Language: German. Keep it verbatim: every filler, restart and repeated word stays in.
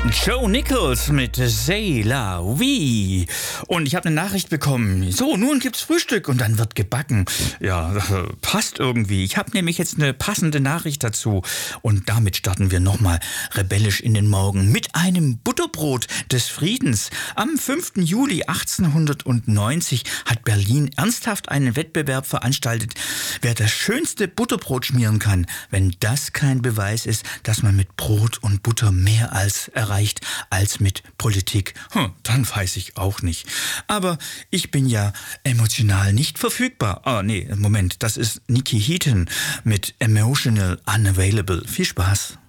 Joe Nichols mit C'est la vie. Und ich habe eine Nachricht bekommen. So, nun gibt's Frühstück und dann wird gebacken. Ja, passt irgendwie. Ich habe nämlich jetzt eine passende Nachricht dazu. Und damit starten wir nochmal rebellisch in den Morgen mit einem Butterbrot des Friedens. Am fünften Juli achtzehnhundertneunzig hat Berlin ernsthaft einen Wettbewerb veranstaltet, wer das schönste Butterbrot schmieren kann. Wenn das kein Beweis ist, dass man mit Brot und Butter mehr als erreicht als mit Politik, hm, dann weiß ich auch nicht. Aber ich bin ja emotional nicht verfügbar. Ah, nee, Moment, das ist Nikki Heaton mit Emotional Unavailable. Viel Spaß.